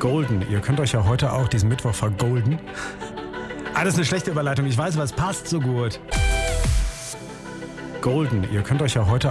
Golden. Ihr könnt euch ja heute auch diesen Mittwoch vergolden. Ah, das ist eine schlechte Überleitung. Ich weiß, was passt so gut. Golden. Ihr könnt euch ja heute